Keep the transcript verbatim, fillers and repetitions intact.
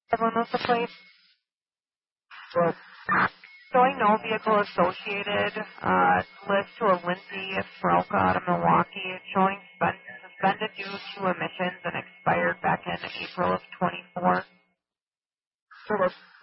Everyone knows the plate. Well, Showing no vehicle associated. Uh, list to a Lindsay Soroka out of Milwaukee. It's showing suspend- suspended due to emissions and expired back in April of twenty-four. so much.